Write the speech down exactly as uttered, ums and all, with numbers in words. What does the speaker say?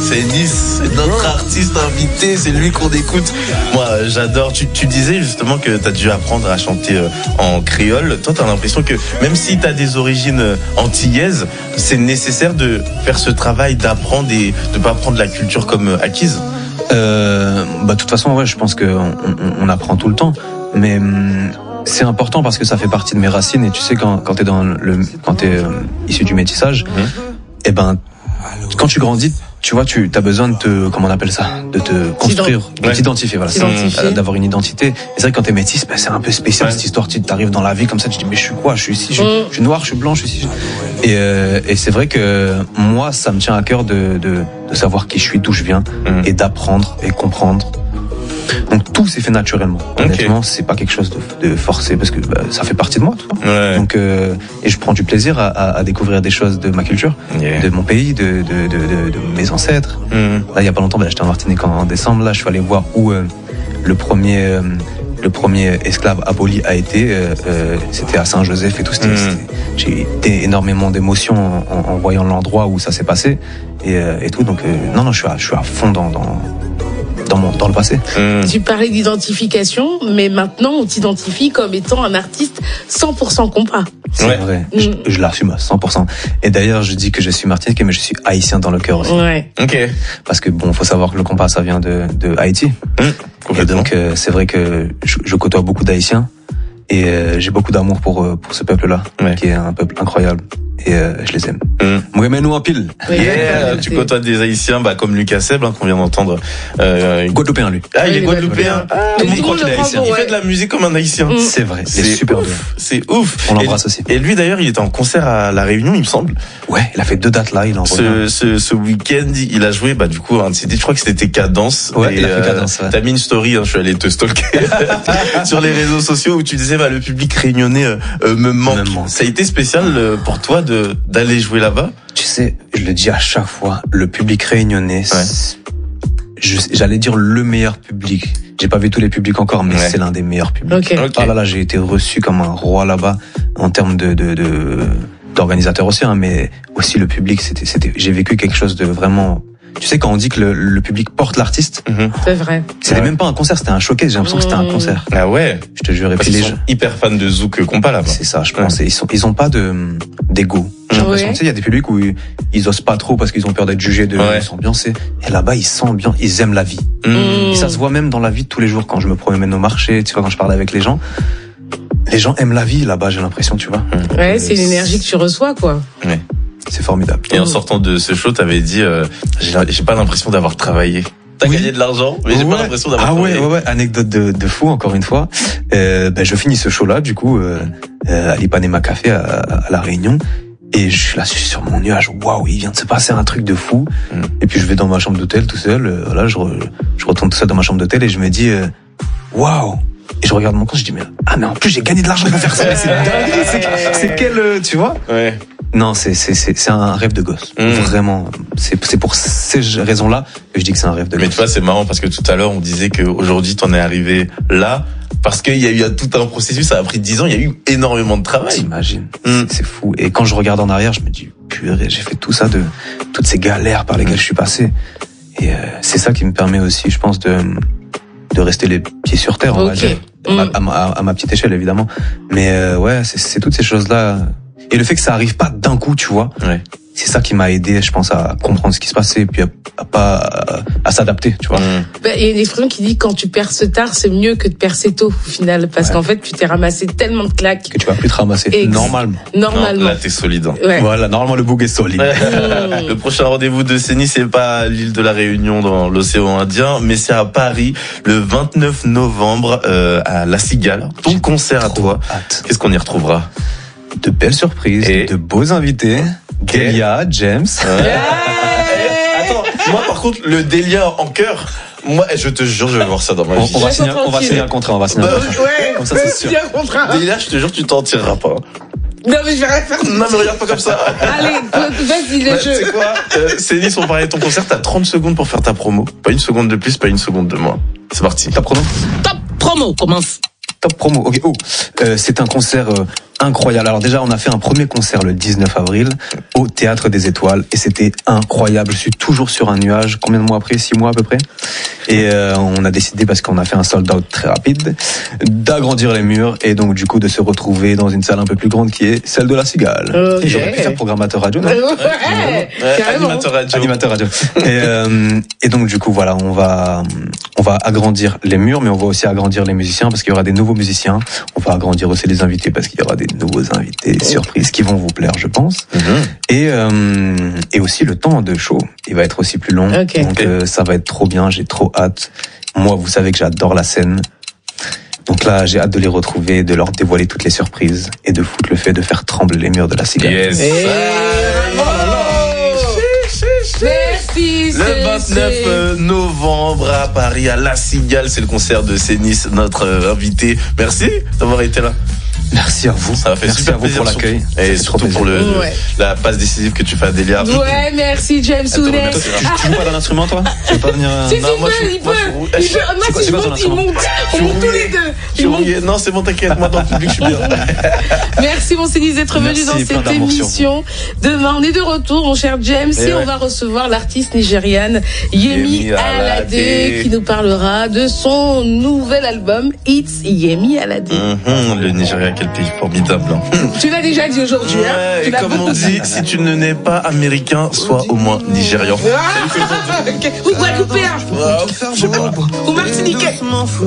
c'est Nice, c'est notre artiste invité, c'est lui qu'on écoute. Moi, j'adore. Tu, tu disais justement que t'as dû apprendre à chanter en créole. Toi, t'as l'impression que même si t'as des origines antillaises, c'est nécessaire de faire ce travail d'apprendre et de pas prendre la culture comme acquise. Euh, bah, de toute façon, ouais, je pense que on, on, on apprend tout le temps, mais hum, c'est important parce que ça fait partie de mes racines. Et tu sais, quand, quand t'es dans le, quand t'es euh, issu du métissage, mmh. et ben, quand tu grandis, tu vois, tu as besoin de te, comment on appelle ça, de te construire, de ouais. t'identifier, voilà, euh, d'avoir une identité. Et c'est vrai que quand t'es métis, ben, c'est un peu spécial ouais. cette histoire. Tu arrives dans la vie comme ça, tu te dis mais je suis quoi, je suis ici, je, mmh. je suis noir, je suis blanc, je suis ici. Et, euh, et c'est vrai que moi, ça me tient à cœur de, de, de savoir qui je suis, d'où je viens, mmh. et d'apprendre et comprendre. Donc tout s'est fait naturellement. Okay. Honnêtement, c'est pas quelque chose de, de forcé parce que bah, ça fait partie de moi, tu vois. Ouais. Donc euh, et je prends du plaisir à, à, à découvrir des choses de ma culture, yeah. de mon pays, de, de, de, de, de mes ancêtres. Mm. Là, il y a pas longtemps, bah, j'étais en Martinique en, en décembre. Là, je suis allé voir où euh, le premier euh, le premier esclave aboli a été. Euh, euh, c'était à Saint-Joseph et tout. C'était, mm. c'était, j'ai eu énormément d'émotions en, en, en voyant l'endroit où ça s'est passé et, euh, et tout. Donc euh, non, non, je suis à, je suis à fond dans, dans Dans, mon, dans le passé. Mmh. Tu parlais d'identification, mais maintenant on t'identifie comme étant un artiste cent pour cent compas. C'est ouais. vrai, mmh. je, je l'assume à cent pour cent. Et d'ailleurs, je dis que je suis martiniquais, mais je suis haïtien dans le cœur aussi. Ouais. Ok. Parce que bon, faut savoir que le compas, ça vient de, de Haïti. Mmh. Et donc, euh, c'est vrai que je, je côtoie beaucoup d'Haïtiens et euh, j'ai beaucoup d'amour pour pour ce peuple-là, ouais. qui est un peuple incroyable. Et euh, je les aime. Moi, mmh. nous en pile. Oui, yeah, tu côtoies des Haïtiens, bah, comme Lucas Seb, hein, qu'on vient d'entendre. Euh, Guadeloupéen, lui. Ah, il est Guadeloupéen. Ah, tout le monde croit qu'il est Haïtien. Il fait de la musique comme un Haïtien. Mmh. C'est vrai. C'est super bien. C'est ouf. On l'embrasse aussi. Et lui, d'ailleurs, il était en concert à La Réunion, il me semble. Ouais, il a fait deux dates là, il en ce, ce, ce week-end, il a joué, bah, du coup, un je crois que c'était Cadence. Ouais, et, il a fait Cadence, ouais. T'as mis une story, hein, je suis allé te stalker sur les réseaux sociaux où tu disais, bah, le public réunionnais euh, me manque. Me manque. Ça a été spécial euh, pour toi de, d'aller jouer là-bas? Tu sais, je le dis à chaque fois, le public réunionnais, ouais. je, j'allais dire le meilleur public. J'ai pas vu tous les publics encore, mais ouais. c'est l'un des meilleurs publics. Okay. Okay. Oh là là, j'ai été reçu comme un roi là-bas en termes de, de, de d'organisateur aussi, hein, mais aussi le public. C'était, c'était, j'ai vécu quelque chose de vraiment. Tu sais, quand on dit que le, le public porte l'artiste, mmh. c'est vrai. C'était ouais. même pas un concert, c'était un showcase. J'ai l'impression mmh. que c'était un concert. Ah ouais. Je te jure. Et Parce puis les gens sont hyper fans de Zouk compas là-bas. C'est ça, je pense. Ouais. Ils sont, ils ont pas de d'ego. J'ai l'impression. Ouais. Tu sais, il y a des publics où ils osent pas trop parce qu'ils ont peur d'être jugés de ouais. s'ambiancer. Et là-bas, ils s'ambiancent, ils aiment la vie. Mmh. Et ça se voit même dans la vie de tous les jours quand je me promène au marché, tu vois, quand je parle avec les gens. Les gens aiment la vie là-bas, j'ai l'impression, tu vois. Ouais, euh, c'est l'énergie que tu reçois, quoi. Ouais. C'est formidable. Et en sortant de ce show, t'avais dit, euh, j'ai, j'ai pas l'impression d'avoir travaillé. T'as oui. gagné de l'argent, mais j'ai ouais. pas l'impression d'avoir ah travaillé. Ah ouais, ouais, ouais, anecdote de, de fou, encore une fois. Euh, ben, je finis ce show-là, du coup, euh, à l'Ipanema Café, à, à La Réunion. Et je suis là, je suis sur mon nuage. Waouh, il vient de se passer un truc de fou. Mm. Et puis, je vais dans ma chambre d'hôtel tout seul. Euh, voilà, je, re, je retourne tout seul dans ma chambre d'hôtel et je me dis, waouh. Wow. Et je regarde mon compte, je dis, mais, ah, mais en plus, j'ai gagné de l'argent pour faire ça. Mais c'est dingue. C'est, c'est quel, tu vois? Ouais. Non, c'est, c'est, c'est, c'est un rêve de gosse. Mmh. Vraiment. C'est, c'est pour ces raisons-là que je dis que c'est un rêve de mais gosse. Mais tu vois, c'est marrant parce que tout à l'heure, on disait qu'aujourd'hui, t'en es arrivé là parce qu'il y a eu tout un processus, ça a pris dix ans, il y a eu énormément de travail. T'imagines. Mmh. C'est, c'est fou. Et quand je regarde en arrière, je me dis, purée, j'ai fait tout ça de, toutes ces galères par lesquelles mmh. je suis passé. Et euh, c'est ça qui me permet aussi, je pense, de, de rester les pieds sur terre, on okay. va dire. Mmh. À, à, à, à ma petite échelle, évidemment. Mais euh, ouais, c'est, c'est toutes ces choses-là. Et le fait que ça arrive pas d'un coup, tu vois, ouais. c'est ça qui m'a aidé, je pense, à comprendre ce qui se passait et puis à, à pas à, à s'adapter, tu vois. Mmh. Bah, il y a une expression qui dit quand tu perces tard, c'est mieux que de percer tôt au final, parce ouais. qu'en fait, tu t'es ramassé tellement de claques que tu vas plus te ramasser. Ex- normalement. Normalement. Non, là, t'es solide. Hein. Ouais. Voilà, normalement le boug est solide. Mmh. Le prochain rendez-vous de Céni, c'est pas à l'île de la Réunion dans l'océan Indien, mais c'est à Paris le vingt-neuf novembre euh, à La Cigale. Ton J'ai concert à toi. Hâte. Qu'est-ce qu'on y retrouvera? De belles surprises, et de beaux invités. Okay. Delia, James. Ouais. Yeah. Attends, moi par contre, le Delia en chœur, moi, je te jure, je vais voir ça dans ma vie. On, on va signer, on va signer un contrat, on va signer bah, un contrat. Ouais, comme ça, c'est sûr. Delia, je te jure, tu t'en tireras pas. Non mais je vais rien faire. Non mais regarde pas comme ça. Allez, vas-y le bah, jeu. Tu sais quoi, euh, Céline, on parlait de ton concert, t'as trente secondes pour faire ta promo. Pas une seconde de plus, pas une seconde de moins. C'est parti. Ta promo. Top promo commence. Top promo. Ok. Oh, euh, c'est un concert euh, incroyable. Alors déjà, on a fait un premier concert le dix-neuf avril au Théâtre des Étoiles et c'était incroyable. Je suis toujours sur un nuage. Combien de mois après? Six mois à peu près. Et euh, on a décidé, parce qu'on a fait un sold out très rapide, d'agrandir les murs et donc du coup de se retrouver dans une salle un peu plus grande qui est celle de la Cigale. Okay. Et j'aurais pu faire programmateur radio, non? Ouais, ouais, Ouais, animateur radio. Animateur radio. Et, euh, et donc du coup voilà, on va on va agrandir les murs, mais on va aussi agrandir les musiciens parce qu'il y aura des nouveaux musiciens. On va agrandir aussi les invités parce qu'il y aura des nouveaux invités surprises qui vont vous plaire, je pense. Mm-hmm. Et euh, et aussi le temps de show, il va être aussi plus long. Okay. Donc euh, ça va être trop bien. J'ai trop hâte. Moi, vous savez que j'adore la scène. Donc là, j'ai hâte de les retrouver, de leur dévoiler toutes les surprises et de foutre le fait de faire trembler les murs de la Cigale. Yes. Hey. Oh là là. Merci, le vingt-neuf novembre à Paris, à La Cigale, c'est le concert de Cénis, notre invité. Merci d'avoir été là. Merci à vous. Ça a fait merci super à vous plaisir pour l'accueil. Et surtout pour le, ouais. la passe décisive que tu fais à Delia. Ouais, merci James Hounet. Tu, tu joues pas d'un instrument, toi? Tu veux pas venir? Si, si, il peut, il peut. Il peut. Moi, si je monte, il monte. On monte tous les deux. Non, c'est bon, t'inquiète. Moi, dans le public, je suis bien. Merci, mon Cénis, d'être venu dans cette émission. Demain, on est de retour, mon cher James, et, et ouais. on va recevoir l'artiste nigériane Yemi, Yemi Alade, Alade, qui nous parlera de son nouvel album, It's Yemi Alade. Mm-hmm, le Nigeria, quel pays formidable. Tu l'as déjà dit aujourd'hui, ouais, hein? Et comme on dit, si tu ne n'es pas américain, sois au moins nigérian. Ah, ou guadeloupéen. Ou martiniquais.